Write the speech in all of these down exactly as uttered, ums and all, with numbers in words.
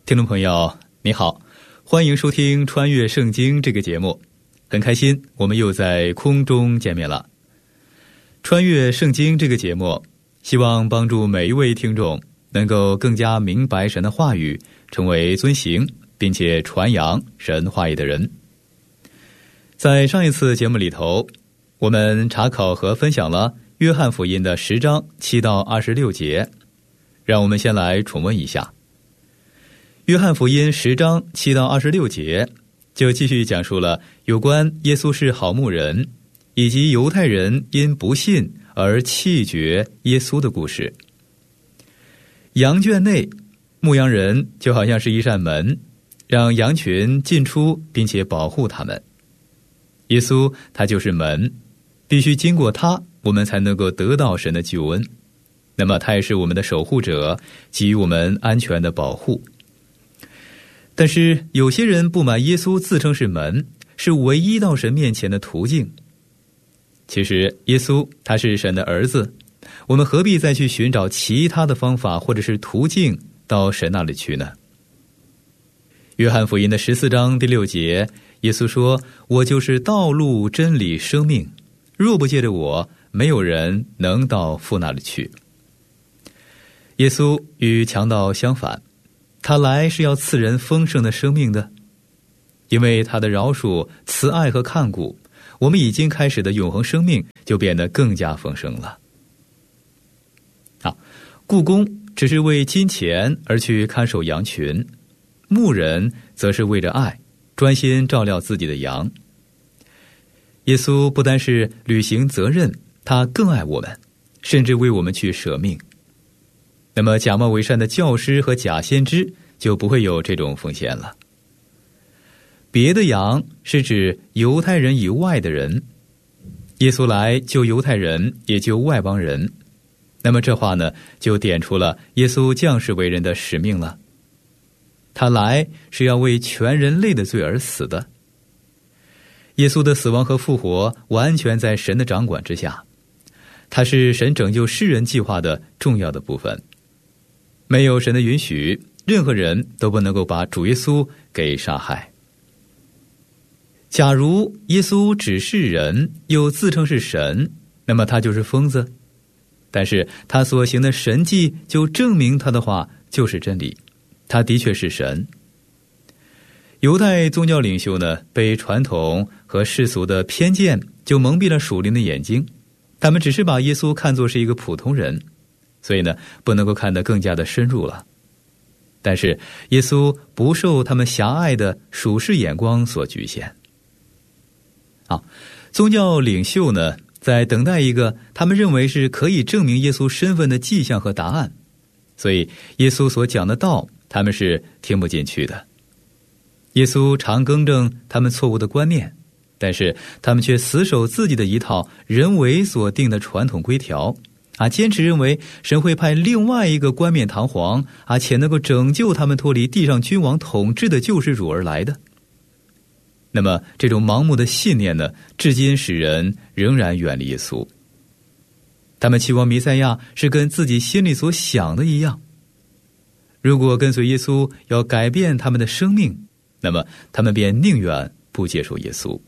听众朋友你好，欢迎收听穿越圣经这个节目，很开心我们又在空中见面了。穿越圣经这个节目希望帮助每一位听众能够更加明白神的话语，成为遵行并且传扬神话语的人。在上一次节目里头，我们查考和分享了约翰福音的十章七到二十六节，让我们先来重温一下。约翰福音十章七到二十六节就继续讲述了有关耶稣是好牧人，以及犹太人因不信而弃绝耶稣的故事。羊圈内，牧羊人就好像是一扇门，让羊群进出并且保护他们。耶稣他就是门，必须经过他，我们才能够得到神的救恩。那么他也是我们的守护者，给予我们安全的保护。但是有些人不满耶稣自称是门，是唯一到神面前的途径。其实耶稣他是神的儿子，我们何必再去寻找其他的方法或者是途径到神那里去呢？约翰福音的十四章第六节，耶稣说：我就是道路真理生命，若不借着我，没有人能到父那里去。耶稣与强盗相反，他来是要赐人丰盛的生命的。因为他的饶恕、慈爱和看顾，我们已经开始的永恒生命就变得更加丰盛了。好，雇工只是为金钱而去看守羊群，牧人则是为着爱，专心照料自己的羊。耶稣不单是履行责任，他更爱我们，甚至为我们去舍命。那么假冒为善的教师和假先知就不会有这种风险了。别的羊是指犹太人以外的人，耶稣来救犹太人，也救外邦人。那么这话呢，就点出了耶稣降世为人的使命了。他来是要为全人类的罪而死的。耶稣的死亡和复活完全在神的掌管之下，他是神拯救世人计划的重要的部分。没有神的允许，任何人都不能够把主耶稣给杀害。假如耶稣只是人，又自称是神，那么他就是疯子。但是他所行的神迹就证明他的话就是真理，他的确是神。犹太宗教领袖呢，被传统和世俗的偏见就蒙蔽了属灵的眼睛，他们只是把耶稣看作是一个普通人，所以呢，不能够看得更加的深入了。但是耶稣不受他们狭隘的属世眼光所局限。啊，宗教领袖呢，在等待一个他们认为是可以证明耶稣身份的迹象和答案，所以耶稣所讲的道，他们是听不进去的。耶稣常更正他们错误的观念，但是他们却死守自己的一套人为所定的传统规条，啊，坚持认为神会派另外一个冠冕堂皇啊，且能够拯救他们脱离地上君王统治的救世主而来的。那么这种盲目的信念呢，至今使人仍然远离耶稣。他们期望弥赛亚是跟自己心里所想的一样。如果跟随耶稣要改变他们的生命，那么他们便宁愿不接受耶稣。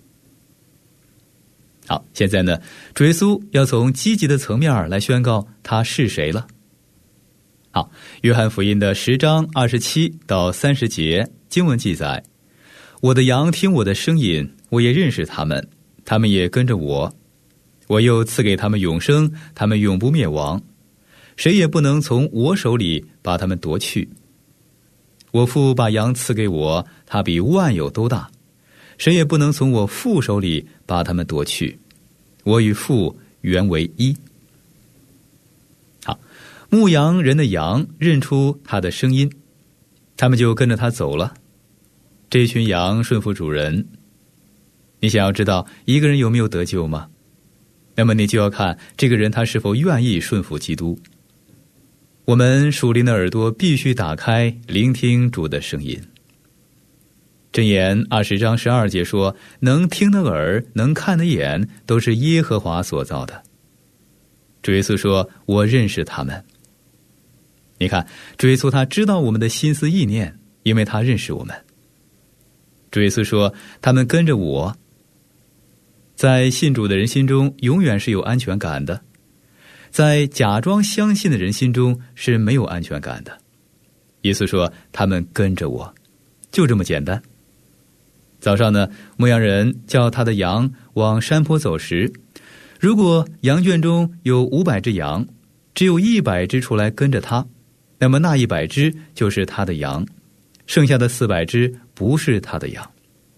好，现在呢，主耶稣要从积极的层面来宣告他是谁了。好，约翰福音的十章二十七到三十节经文记载：我的羊听我的声音，我也认识他们，他们也跟着我。我又赐给他们永生，他们永不灭亡，谁也不能从我手里把他们夺去。我父把羊赐给我，他比万有都大，谁也不能从我父手里把他们夺去。我与父原为一。好，牧羊人的羊认出他的声音，他们就跟着他走了。这群羊顺服主人。你想要知道一个人有没有得救吗？那么你就要看这个人他是否愿意顺服基督。我们属灵的耳朵必须打开，聆听主的声音。箴言二十章十二节说，能听的耳，能看的眼，都是耶和华所造的。主耶稣说，我认识他们。你看，主耶稣他知道我们的心思意念， 因为他认识我们。主耶稣说，他们跟着我。在信主的人心中永远是有安全感的，在假装相信的人心中是没有安全感的。耶稣说，他们跟着我，就这么简单。早上呢，牧羊人叫他的羊往山坡走时，如果羊圈中有五百只羊，只有一百只出来跟着他，那么那一百只就是他的羊，剩下的四百只不是他的羊。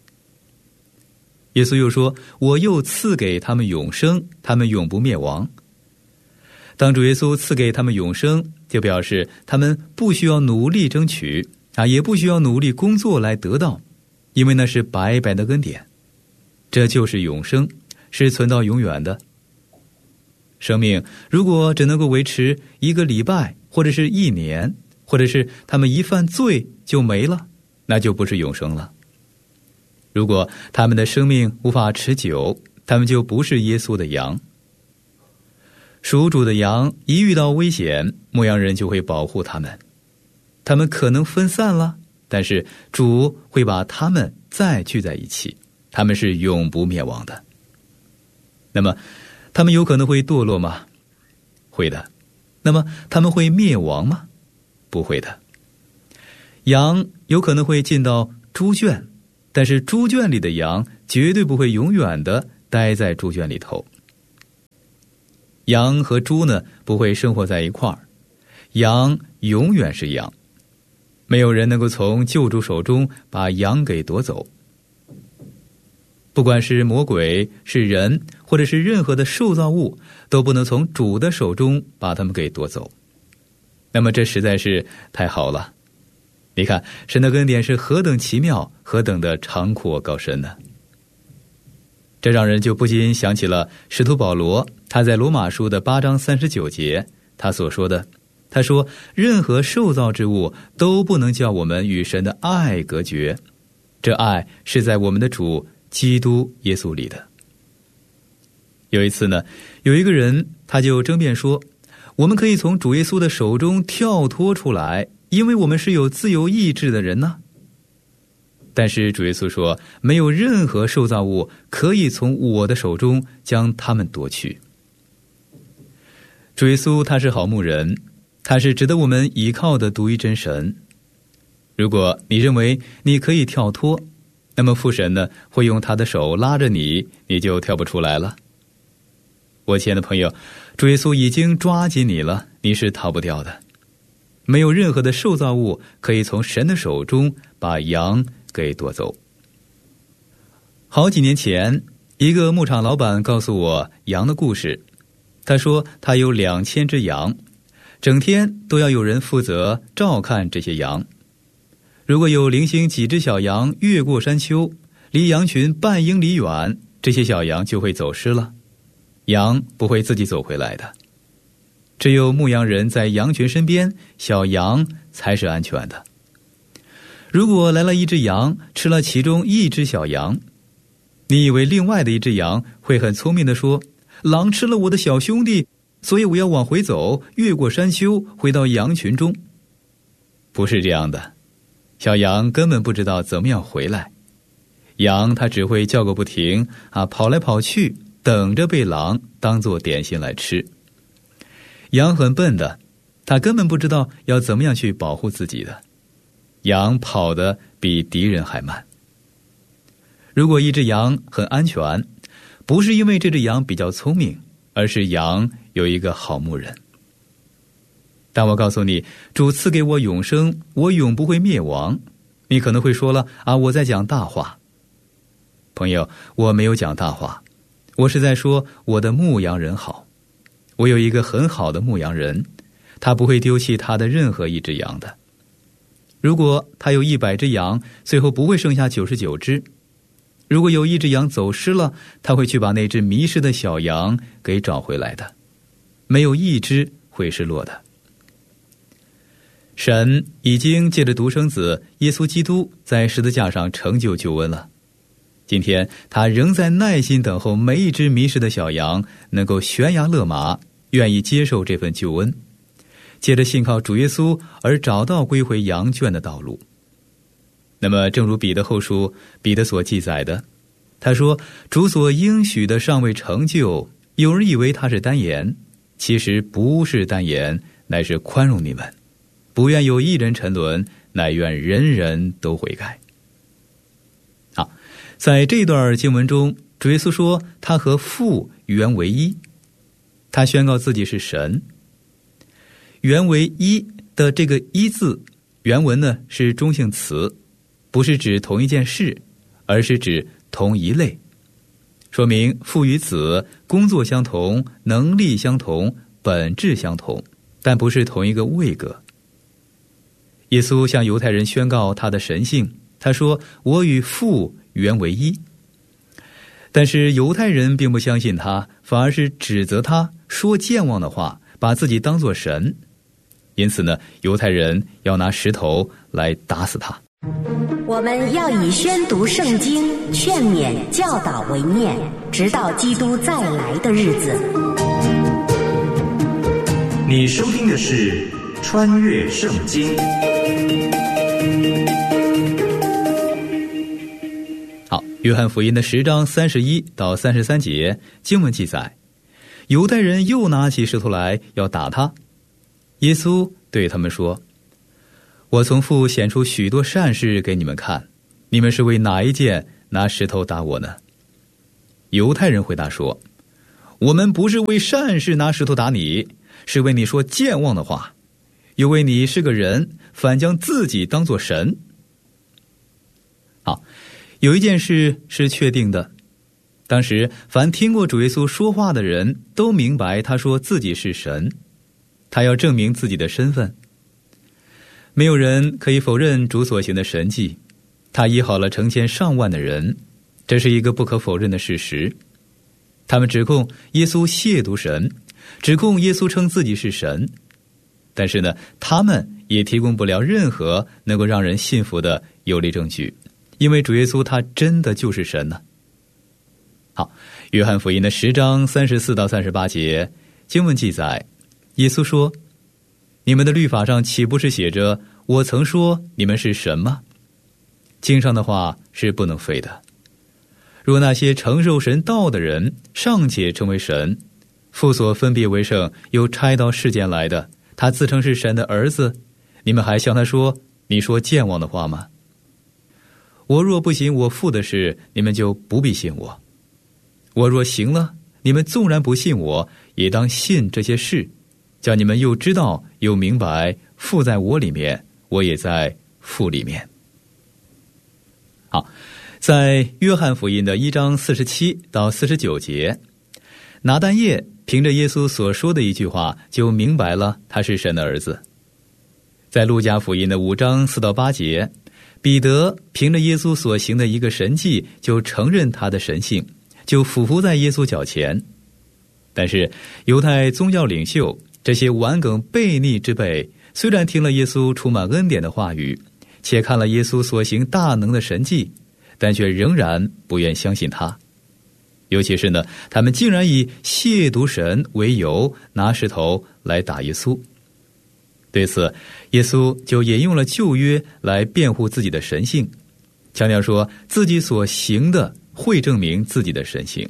耶稣又说，我又赐给他们永生，他们永不灭亡。当主耶稣赐给他们永生，就表示他们不需要努力争取啊，也不需要努力工作来得到，因为那是白白的恩典。这就是永生，是存到永远的。生命如果只能够维持一个礼拜，或者是一年，或者是他们一犯罪就没了，那就不是永生了。如果他们的生命无法持久，他们就不是耶稣的羊。属主的羊一遇到危险，牧羊人就会保护他们。他们可能分散了，但是主会把他们再聚在一起，他们是永不灭亡的。那么他们有可能会堕落吗？会的。那么他们会灭亡吗？不会的。羊有可能会进到猪圈，但是猪圈里的羊绝对不会永远的待在猪圈里头。羊和猪呢，不会生活在一块儿，羊永远是羊，没有人能够从救主手中把羊给夺走。不管是魔鬼，是人，或者是任何的受造物，都不能从主的手中把他们给夺走。那么这实在是太好了。你看，神的恩典是何等奇妙，何等的长阔高深呢？这让人就不禁想起了使徒保罗，他在罗马书的八章三十九节他所说的，他说，任何受造之物都不能叫我们与神的爱隔绝，这爱是在我们的主基督耶稣里的。有一次呢，有一个人他就争辩说，我们可以从主耶稣的手中跳脱出来，因为我们是有自由意志的人呢。但是主耶稣说，没有任何受造物可以从我的手中将他们夺去。主耶稣他是好牧人，他是值得我们倚靠的独一真神。如果你认为你可以跳脱，那么父神呢，会用他的手拉着你，你就跳不出来了。我亲爱的朋友，主耶稣已经抓紧你了，你是逃不掉的。没有任何的受造物可以从神的手中把羊给夺走。好几年前，一个牧场老板告诉我羊的故事。他说他有两千只羊，整天都要有人负责照看这些羊。如果有零星几只小羊越过山丘，离羊群半英里远，这些小羊就会走失了，羊不会自己走回来的。只有牧羊人在羊群身边，小羊才是安全的。如果来了一只羊，吃了其中一只小羊，你以为另外的一只羊会很聪明地说，狼吃了我的小兄弟，所以我要往回走，越过山丘，回到羊群中。不是这样的，小羊根本不知道怎么样回来，羊它只会叫个不停啊，跑来跑去，等着被狼当作点心来吃。羊很笨的，它根本不知道要怎么样去保护自己的。羊跑得比敌人还慢。如果一只羊很安全，不是因为这只羊比较聪明，而是羊有一个好牧人。但我告诉你，主赐给我永生，我永不会灭亡。你可能会说了啊，我在讲大话。朋友，我没有讲大话，我是在说我的牧羊人好。我有一个很好的牧羊人，他不会丢弃他的任何一只羊的。如果他有一百只羊，最后不会剩下九十九只。如果有一只羊走失了，他会去把那只迷失的小羊给找回来的，没有一只会失落的。神已经借着独生子耶稣基督在十字架上成就救恩了。今天他仍在耐心等候每一只迷失的小羊能够悬崖勒马，愿意接受这份救恩，借着信靠主耶稣而找到归回羊圈的道路。 那么正如彼得后书彼得所记载的，他说，主所应许的尚未成就，有人以为他是单言，其实不是单言，乃是宽容你们，不愿有一人沉沦，乃愿人人都悔改。好，在这段经文中，主耶稣说他和父原为一，他宣告自己是神。原为一的这个一字，原文呢是中性词，不是指同一件事，而是指同一类，说明父与子工作相同，能力相同，本质相同，但不是同一个位格。耶稣向犹太人宣告他的神性，他说，我与父原为一。但是犹太人并不相信他，反而是指责他说健忘的话，把自己当作神。因此呢，犹太人要拿石头来打死他。 我们要以宣读圣经、劝勉、教导为念，直到基督再来的日子。 你收听的是《穿越圣经》。 好，约翰福音的十章三十一到三十三节经文记载，犹太人又拿起石头来要打他。耶稣对他们说，我从父显出许多善事给你们看，你们是为哪一件拿石头打我呢？犹太人回答说，我们不是为善事拿石头打你，是为你说健忘的话，又为你是个人，反将自己当作神。好，有一件事是确定的，当时凡听过主耶稣说话的人都明白他说自己是神，他要证明自己的身份。没有人可以否认主所行的神迹，他医好了成千上万的人，这是一个不可否认的事实。他们指控耶稣亵渎神，指控耶稣称自己是神，但是呢，他们也提供不了任何能够让人信服的有力证据，因为主耶稣他真的就是神呢。好，约翰福音的十章三十四到三十八节经文记载，耶稣说，你们的律法上岂不是写着，我曾说你们是神吗？经上的话是不能废的。若那些承受神道的人尚且成为神，父所分别为圣又差到世间来的，他自称是神的儿子，你们还向他说，你说健忘的话吗？我若不行我父的事，你们就不必信我。我若行了，你们纵然不信我，也当信这些事，叫你们又知道又明白，父在我里面，我也在父里面。好，在约翰福音的一章四十七到四十九节，拿但业凭着耶稣所说的一句话就明白了他是神的儿子。在路加福音的五章四到八节，彼得凭着耶稣所行的一个神迹就承认他的神性，就俯伏在耶稣脚前。但是犹太宗教领袖这些顽梗悖逆之辈，虽然听了耶稣充满恩典的话语，且看了耶稣所行大能的神迹，但却仍然不愿相信他。尤其是呢，他们竟然以亵渎神为由，拿石头来打耶稣。对此，耶稣就引用了旧约来辩护自己的神性，强调说自己所行的会证明自己的神性。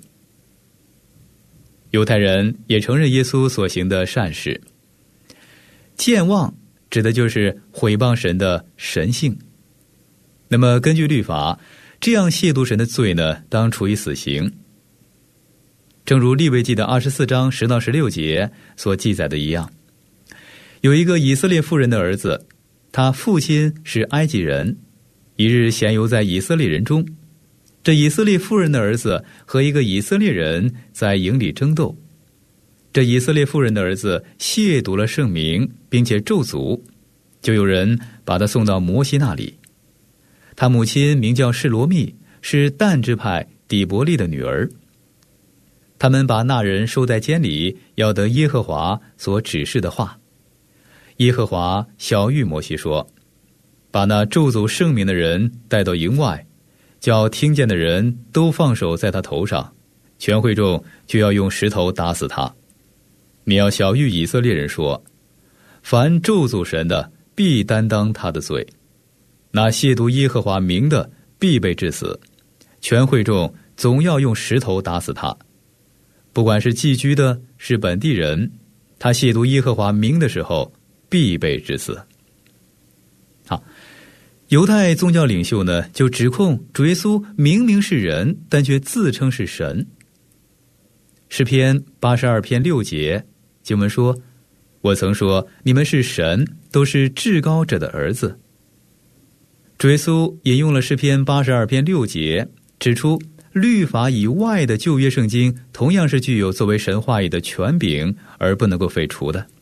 犹太人也承认耶稣所行的善事。健忘指的就是毁谤神的神性。那么根据律法，这样亵渎神的罪呢，当处以死刑。正如利未记的二十四章十到十六节所记载的一样，有一个以色列妇人的儿子，他父亲是埃及人，一日闲游在以色列人中，这以色列妇人的儿子和一个以色列人在营里争斗，这以色列妇人的儿子亵渎了圣名，并且咒诅，就有人把他送到摩西那里。他母亲名叫示罗密，是但支派底伯利的女儿。他们把那人收在监里，要得耶和华所指示的话。耶和华晓谕摩西说，把那咒诅圣名的人带到营外，叫听见的人都放手在他头上，全会众就要用石头打死他。你要晓谕以色列人说，凡咒诅神的，必担当他的罪。 那亵渎耶和华名的必被治死，全会众总要用石头打死他。不管是寄居的，是本地人，他亵渎耶和华名的时候，必被治死。好，犹太宗教领袖呢，就指控主耶稣明明是人，但却自称是神。诗篇八十二篇六节经文说：我曾说你们是神，都是至高者的儿子。主耶稣引用了诗篇八十二篇六节，指出律法以外的旧约圣经同样是具有作为神话语的权柄，而不能够废除的。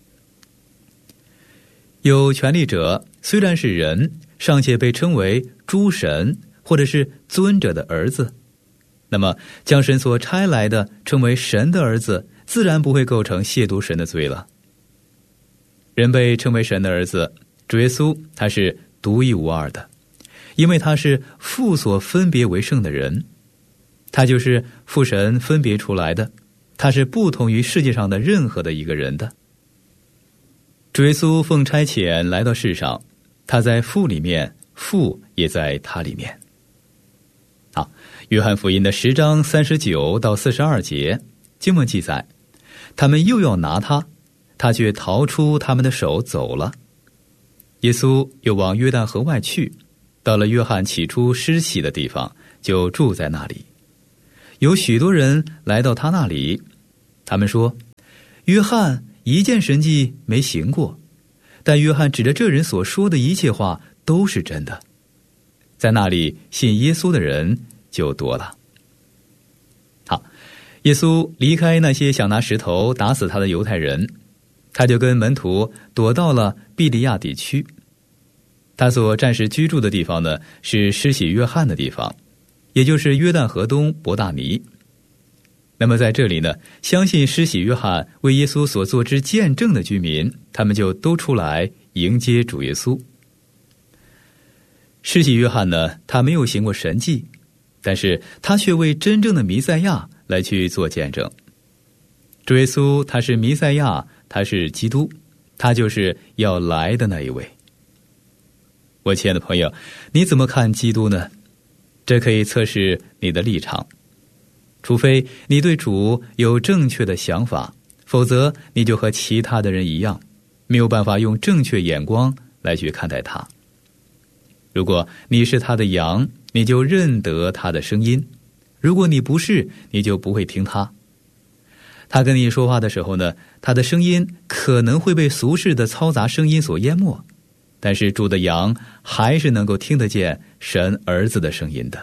有权力者虽然是人，尚且被称为诸神或者是尊者的儿子，那么将神所差来的称为神的儿子，自然不会构成亵渎神的罪了。人被称为神的儿子，主耶稣他是独一无二的，因为他是父所分别为圣的人，他就是父神分别出来的，他是不同于世界上的任何的一个人的。主耶稣奉差遣来到世上，他在父里面，父也在他里面。好，约翰福音的十章三十九到四十二节经文记载，他们又要拿他，他却逃出他们的手走了。耶稣又往约旦河外去，到了约翰起初施洗的地方，就住在那里。有许多人来到他那里，他们说：约翰一件神迹没行过，但约翰指着这人所说的一切话都是真的。在那里信耶稣的人就多了。好，耶稣离开那些想拿石头打死他的犹太人，他就跟门徒躲到了庇利亚地区。他所暂时居住的地方呢，是施洗约翰的地方，也就是约旦河东伯大尼。那么在这里呢，相信施洗约翰为耶稣所做之见证的居民，他们就都出来迎接主耶稣。施洗约翰呢，他没有行过神迹，但是他却为真正的弥赛亚来去做见证。主耶稣他是弥赛亚，他是基督，他就是要来的那一位。我亲爱的朋友，你怎么看基督呢？这可以测试你的立场。除非你对主有正确的想法，否则你就和其他的人一样，没有办法用正确眼光来去看待他。如果你是他的羊，你就认得他的声音；如果你不是，你就不会听他。他跟你说话的时候呢，他的声音可能会被俗世的嘈杂声音所淹没，但是主的羊还是能够听得见神儿子的声音的。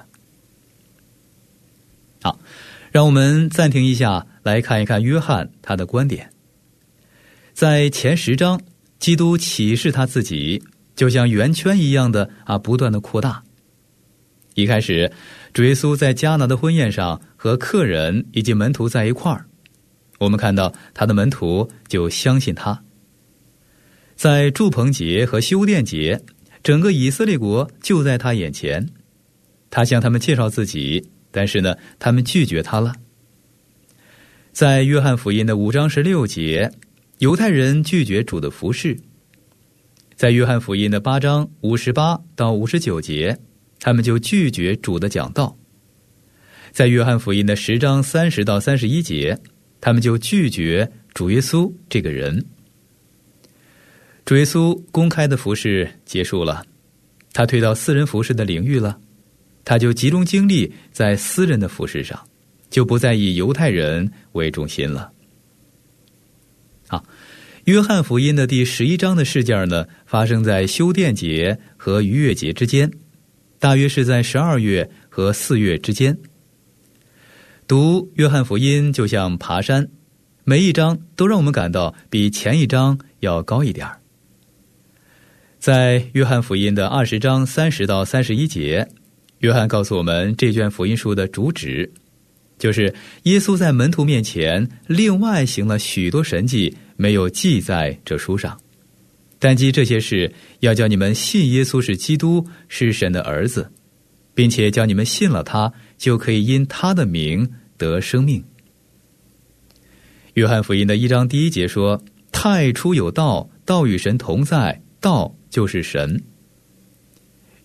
好，让我们暂停一下，来看一看约翰他的观点。在前十章，基督启示他自己，就像圆圈一样的啊，不断的扩大。一开始，主耶稣在迦拿的婚宴上和客人以及门徒在一块儿，我们看到他的门徒就相信他。在住棚节和修殿节，整个以色列国就在他眼前，他向他们介绍自己，但是呢，他们拒绝他了。在约翰福音的五章十六节，犹太人拒绝主的服事。在约翰福音的八章五十八到五十九节，他们就拒绝主的讲道。在约翰福音的十章三十到三十一节，他们就拒绝主耶稣这个人。主耶稣公开的服事结束了，他退到私人服事的领域了，他就集中精力在私人的服事上，就不再以犹太人为中心了。好，约翰福音的第十一章的事件呢，发生在修殿节和逾越节之间，大约是在十二月和四月之间。读约翰福音就像爬山，每一章都让我们感到比前一章要高一点。在约翰福音的二十章三十到三十一节，约翰告诉我们这卷福音书的主旨，就是耶稣在门徒面前另外行了许多神迹，没有记在这书上，但记这些事，要叫你们信耶稣是基督，是神的儿子，并且叫你们信了他，就可以因他的名得生命。约翰福音的一章第一节说，太初有道，道与神同在，道就是神。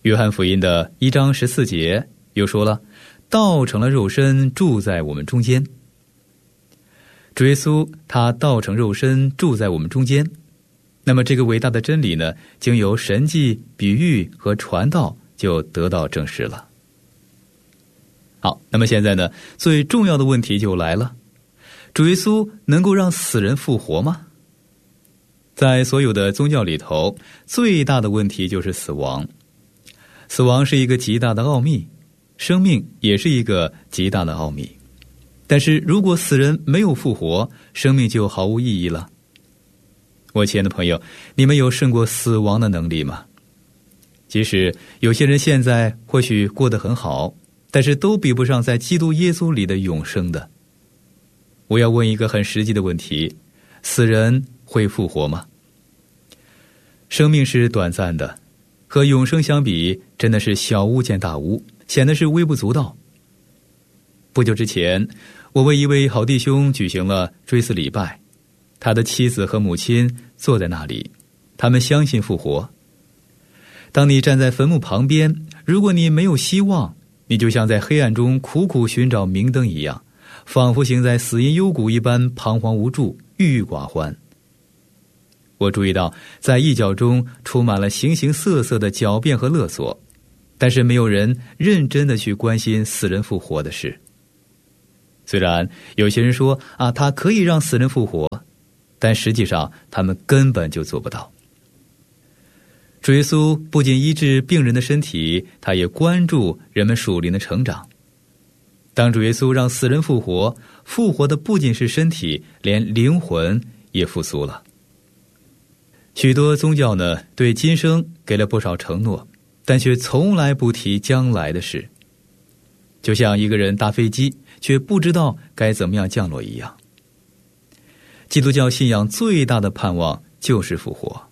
约翰福音的一章十四节又说了，道成了肉身，住在我们中间。主耶稣他道成肉身，住在我们中间，那么这个伟大的真理呢，经由神迹、比喻和传道就得到证实了。好，那么现在呢，最重要的问题就来了，主耶稣能够让死人复活吗？在所有的宗教里头，最大的问题就是死亡。死亡是一个极大的奥秘，生命也是一个极大的奥秘。但是如果死人没有复活，生命就毫无意义了。我亲爱的朋友，你们有胜过死亡的能力吗？即使有些人现在或许过得很好，但是都比不上在基督耶稣里的永生的。我要问一个很实际的问题，死人会复活吗？生命是短暂的，和永生相比，真的是小巫见大巫，显得是微不足道。不久之前，我为一位好弟兄举行了追思礼拜，他的妻子和母亲坐在那里，他们相信复活。当你站在坟墓旁边，如果你没有希望，你就像在黑暗中苦苦寻找明灯一样，仿佛行在死荫幽谷一般彷徨无助，郁郁寡欢。我注意到在异教中充满了形形色色的狡辩和勒索，但是没有人认真的去关心死人复活的事。虽然有些人说啊，他可以让死人复活，但实际上他们根本就做不到。主耶稣不仅医治病人的身体，他也关注人们属灵的成长。当主耶稣让死人复活，复活的不仅是身体，连灵魂也复苏了。许多宗教呢，对今生给了不少承诺，但却从来不提将来的事。就像一个人搭飞机，却不知道该怎么样降落一样。基督教信仰最大的盼望就是复活。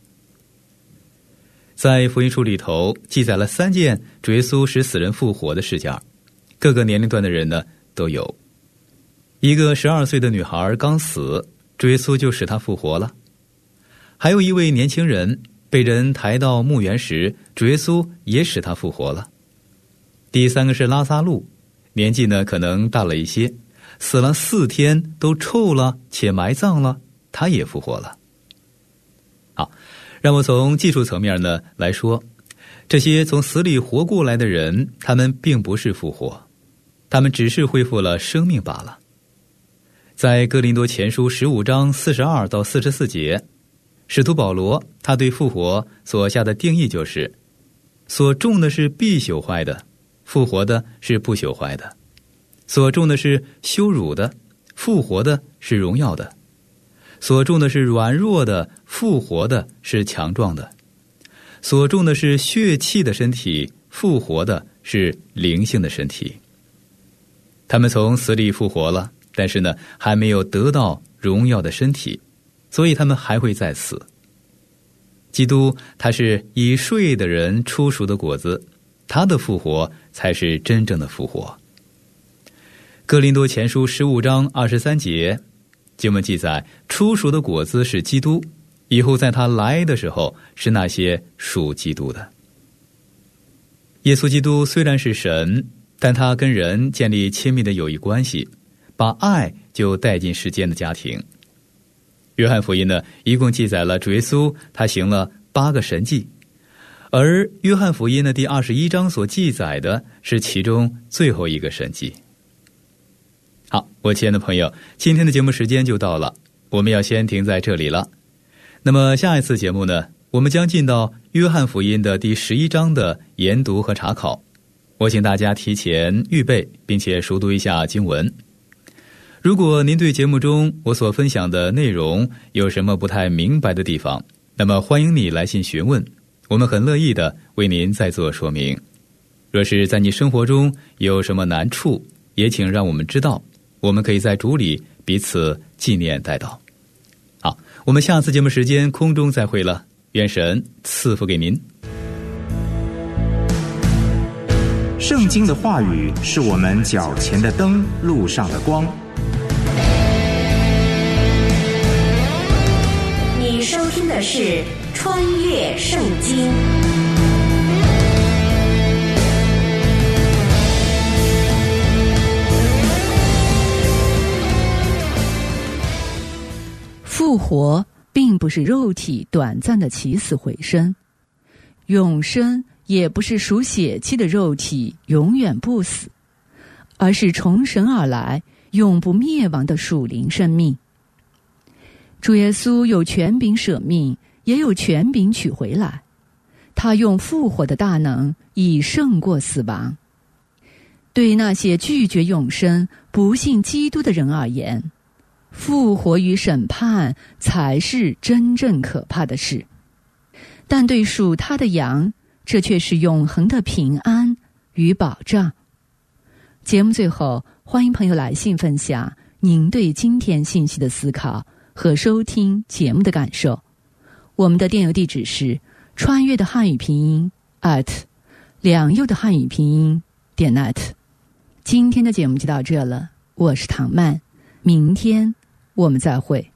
在福音书里头记载了三件主耶稣使死人复活的事件，各个年龄段的人呢都有。一个十二岁的女孩刚死，主耶稣就使她复活了。还有一位年轻人被人抬到墓园时，主耶稣也使他复活了。第三个是拉撒路，年纪呢可能大了一些，死了四天都臭了且埋葬了，他也复活了。好，让我从技术层面呢来说，这些从死里活过来的人，他们并不是复活，他们只是恢复了生命罢了。在哥林多前书十五章四十二到四十四节，使徒保罗他对复活所下的定义就是：所种的是必朽坏的，复活的是不朽坏的；所种的是羞辱的，复活的是荣耀的；所种的是软弱的，复活的是强壮的；所种的是血气的身体，复活的是灵性的身体。他们从死里复活了，但是呢，还没有得到荣耀的身体，所以他们还会再死。基督他是已睡的人出熟的果子，他的复活才是真正的复活。哥林多前书十五章二十三节，经文记载，出熟的果子是基督，以后在他来的时候是那些属基督的。耶稣基督虽然是神，但他跟人建立亲密的友谊关系，把爱就带进世间的家庭。约翰福音呢，一共记载了主耶稣他行了八个神迹，而约翰福音的第二十一章所记载的是其中最后一个神迹。好，我亲爱的朋友，今天的节目时间就到了，我们要先停在这里了。那么下一次节目呢，我们将进到约翰福音的第十一章的研读和查考。我请大家提前预备，并且熟读一下经文。如果您对节目中我所分享的内容有什么不太明白的地方，那么欢迎你来信询问，我们很乐意的为您再做说明。若是在你生活中有什么难处，也请让我们知道，我们可以在主里彼此纪念代祷。好，我们下次节目时间空中再会了，愿神赐福给您。 圣经的话语是我们脚前的灯，路上的光。 你收听的是《穿越圣经》。 复活并不是肉体短暂的起死回生，永生也不是属血气的肉体永远不死，而是从神而来永不灭亡的属灵生命。主耶稣有权柄舍命，也有权柄取回来，他用复活的大能以胜过死亡。对那些拒绝永生、不信基督的人而言，复活与审判才是真正可怕的事，但对属他的羊，这却是永恒的平安与保障。节目最后，欢迎朋友来信分享您对今天信息的思考和收听节目的感受。我们的电邮地址是穿越的汉语拼音 at 两右的汉语拼音点 net。 今天的节目就到这了，我是唐曼，明天我们再会。